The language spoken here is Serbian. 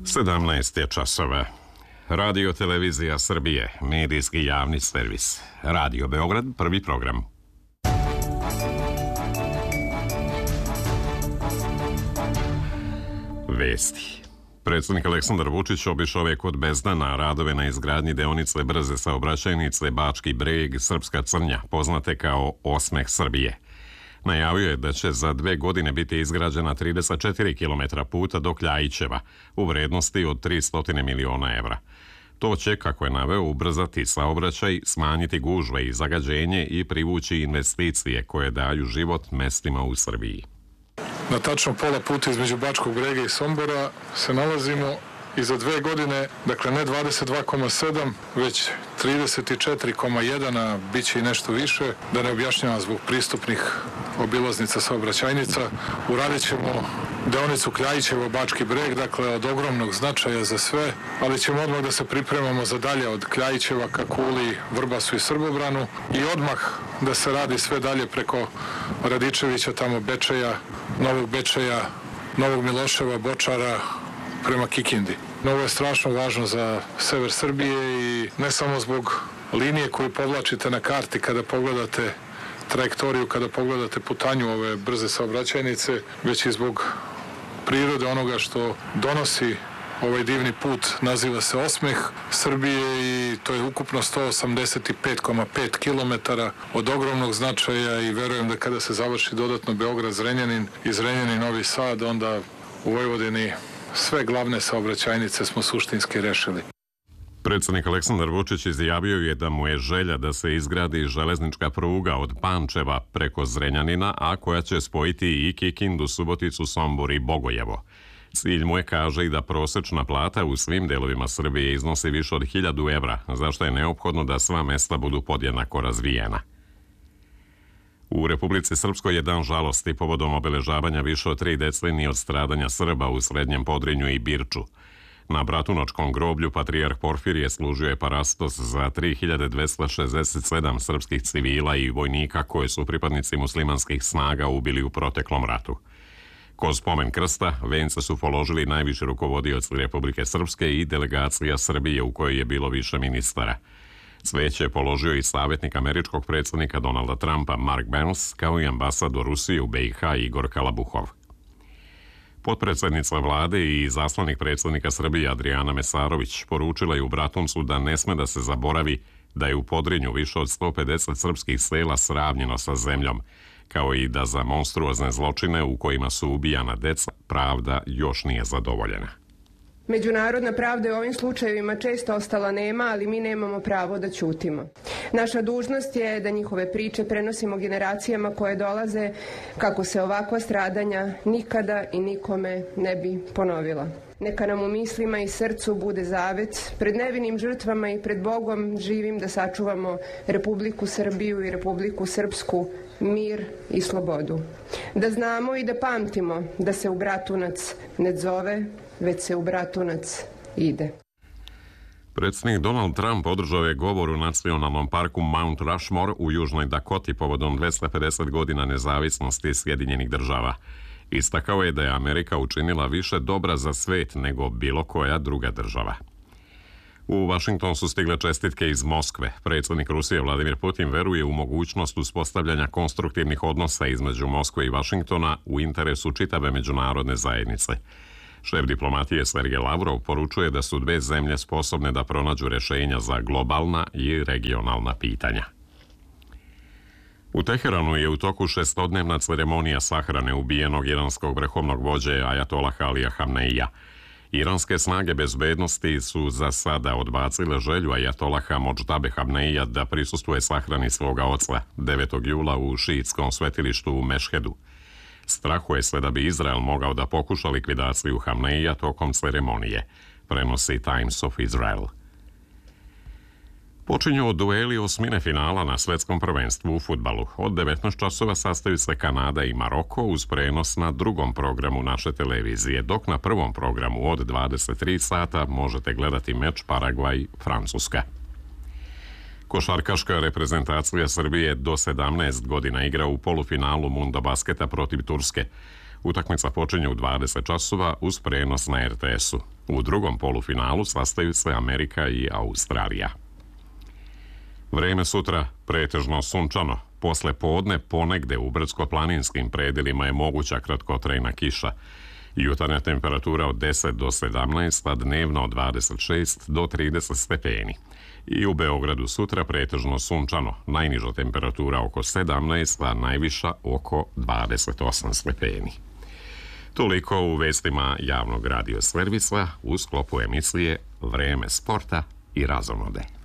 17 je časova. Radio Televizija Srbije, medijski javni servis. Radio Beograd, prvi program. Vesti. Predsjednik Aleksandar Vučić obišao je kod Bezdana radove na izgradnji deonice brze saobraćajnice Bački Breg, Srpska Crnja, poznate kao Osmeh Srbije. Najavio je da će za 2 godine biti izgrađena 34 km puta do Kljajićeva u vrednosti od 300 miliona evra. To će, kako je naveo, ubrzati saobraćaj, smanjiti gužve i zagađenje i privući investicije koje daju život mestima u Srbiji. Na tačno pola puta između Bačkog Brega i Sombora se nalazimo i za 2 godine, dakle ne 22,7, već 34,1, a bit će i nešto više, da ne objašnjavam zbog pristupnih obilaznica saobraćajnica. Uradit ćemo deonicu Kljajićevo Bački Breg, dakle od ogromnog značaja za sve, ali ćemo odmah da se pripremamo za dalje od Kljajićeva ka Kuli, Vrbasu i Srbobranu i odmah da se radi sve dalje preko Radičevića, tamo Bečeja, Novog Bečeja, Novog Miloševa, Bočara, prema Kikindi. Ovo je strašno važno za sever Srbije i ne samo zbog linije koju povlačite na karti kada pogledate trajektoriju, kada pogledate putanju ove brze saobraćajnice, već i zbog prirode onoga što donosi ovaj divni put. Naziva se Osmeh Srbije i to je ukupno 185,5 km od ogromnog značaja i verujem da kada se završi dodatno Beograd-Zrenjanin i Zrenjanin-Novi Sad, onda u Vojvodini sve glavne saobraćajnice smo suštinski rešili. Predsjednik Aleksandar Vučić izjavio je da mu je želja da se izgradi železnička pruga od Pančeva preko Zrenjanina, a koja će spojiti i Kikindu, Suboticu, Sombor i Bogojevo. Cilj mu je, kaže, i da prosečna plata u svim delovima Srbije iznosi više od 1000 evra, zašto je neophodno da sva mesta budu podjednako razvijena. U Republici Srpskoj je dan žalosti povodom obeležavanja više od 3 decenije od stradanja Srba u Srednjem Podrinju i Birču. Na Bratunočkom groblju patrijarh Porfirije složio je parastos za 3267 srpskih civila i vojnika koje su pripadnici muslimanskih snaga ubili u proteklom ratu. Ko spomen krsta, vence su položili najviši rukovodioci Republike Srpske i delegacija Srbije u kojoj je bilo više ministara. Cveće je položio i savjetnik američkog predsjednika Donalda Trumpa Mark Burns, kao i ambasador Rusije u BiH Igor Kalabuhov. Potpredsjednica vlade i zaslanik predsjednika Srbije Adriana Mesarović poručila je u Bratuncu da ne sme da se zaboravi da je u Podrinju više od 150 srpskih sela sravnjeno sa zemljom, kao i da za monstruozne zločine u kojima su ubijana deca pravda još nije zadovoljena. Međunarodna pravda je u ovim slučajevima često ostala nema, ali mi nemamo pravo da ćutimo. Naša dužnost je da njihove priče prenosimo generacijama koje dolaze kako se ovakva stradanja nikada i nikome ne bi ponovila. Neka nam u mislima i srcu bude zavet pred nevinim žrtvama i pred Bogom živim da sačuvamo Republiku Srbiju i Republiku Srpsku, mir i slobodu. Da znamo i da pamtimo da se u Bratunac ne zove, već se u Bratunac ide. Predsjednik Donald Trump održao je govor u nacionalnom parku Mount Rushmore u Južnoj Dakoti povodom 250 godina nezavisnosti Sjedinjenih država. Istakao je da je Amerika učinila više dobra za svet nego bilo koja druga država. U Vašington su stigle čestitke iz Moskve. Predsjednik Rusije Vladimir Putin veruje u mogućnost uspostavljanja konstruktivnih odnosa između Moskve i Vašingtona u interesu čitave međunarodne zajednice. Šef diplomatije Sergej Lavrov poručuje da su 2 zemlje sposobne da pronađu rješenja za globalna i regionalna pitanja. U Teheranu je u toku 6-dnevna ceremonija sahrane ubijenog iranskog vrhovnog vođe Ajatollaha Alija Hamneija. Iranske snage bezbednosti su za sada odbacile želju Ajatollaha Modždabe Hamneija da prisustvuje sahrani svoga oca 9. jula u šiitskom svetilištu u Mešhedu. Strahuje se da bi Izrael mogao da pokuša likvidaciju Hamneija tokom ceremonije, prenosi Times of Israel. Počinju dueli osmine finala na svetskom prvenstvu u fudbalu. Od 19 časova sastaju se Kanada i Maroko uz prenos na drugom programu naše televizije, dok na prvom programu od 23 sata možete gledati meč Paragvaj-Francuska. Košarkaška reprezentacija Srbije do 17 godina igra u polufinalu Mundobasketa protiv Turske. Utakmica počinje u 20 časova uz prenos na RTS-u. U drugom polufinalu sastaju se Amerika i Australija. Vreme sutra pretežno sunčano. Posle podne ponegde u brdsko-planinskim predelima je moguća kratkotrajna kiša. Jutarnja temperatura od 10 do 17, a dnevno od 26 do 30 stepeni. I u Beogradu sutra pretežno sunčano, najniža temperatura oko 17, a najviša oko 28 stepeni. Toliko u vestima javnog radio servisa u sklopu emisije Vreme sporta i razonode.